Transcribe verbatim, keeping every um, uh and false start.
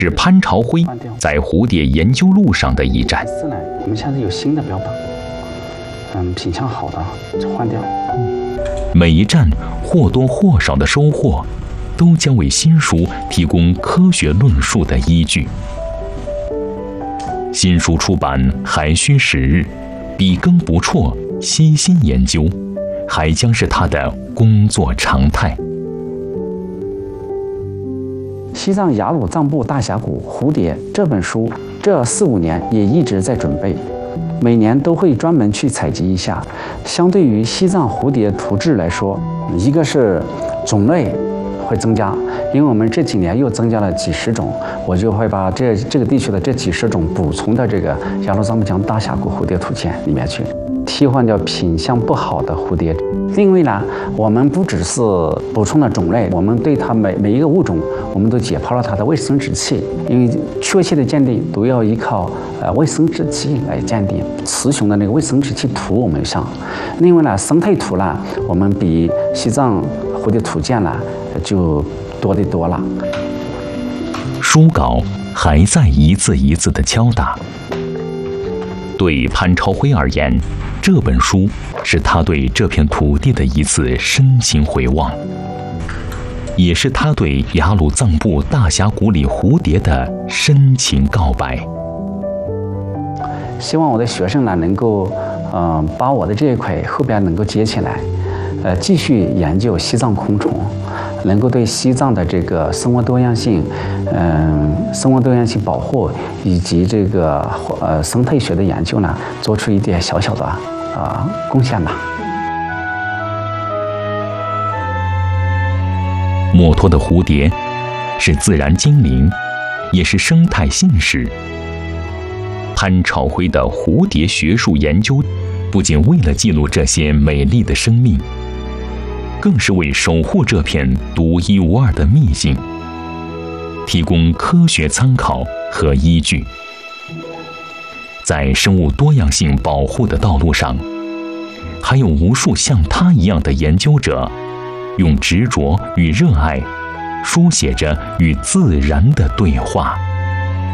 是潘朝辉在蝴蝶研究路上的一站。 四呢，我们现在有新的标本，嗯，品相好的就换掉。 每一站或多或少的收获，都将为新书提供科学论述的依据。新书出版还需时日，笔耕不辍，悉心研究，还将是他的工作常态。 西藏雅鲁藏布大峡谷蝴蝶这本书，这四五年也一直在准备，每年都会专门去采集一下。相对于西藏蝴蝶图志来说，一个是种类会增加，因为我们这几年又增加了几十种，我就会把这这个地区的这几十种补充到这个雅鲁藏布江大峡谷蝴蝶图鉴里面去，替换掉品相不好的蝴蝶。另外呢，我们不只是补充了种类，我们对它每每一个物种，我们都解剖了它的卫生殖器，因为确切的鉴定都要依靠呃卫生殖器来鉴定。雌雄的那个卫生殖器图我们上，另外呢，生态图呢，我们比西藏蝴蝶图鉴呢就多得多了。 书稿还在一字一字的敲打。对潘朝辉而言，这本书是他对这片土地的一次深情回望，也是他对雅鲁藏布大峡谷里蝴蝶的深情告白。 希望我的学生呢，能够，嗯、呃，把我的这一块后边能够接起来，呃，继续研究西藏昆虫，能够对西藏的这个生物多样性，嗯、呃，生物多样性保护以及这个呃生态学的研究呢，做出一点小小的啊、呃、贡献吧。 墨脱的蝴蝶是自然精灵，也是生态信使。潘朝辉的蝴蝶学术研究，不仅为了记录这些美丽的生命，更是为守护这片独一无二的秘境提供科学参考和依据。在生物多样性保护的道路上，还有无数像他一样的研究者，用执着与热爱书写着与自然的对话。